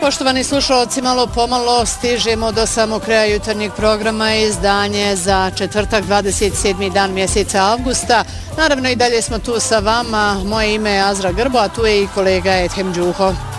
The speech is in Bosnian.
Poštovani slušalci, malo pomalo stižemo do samog kraja jutarnjeg programa izdanje za četvrtak 27. dan mjeseca avgusta. Naravno i dalje smo tu sa vama. Moje ime je Azra Grbo, a tu je i kolega Edhem Đuho.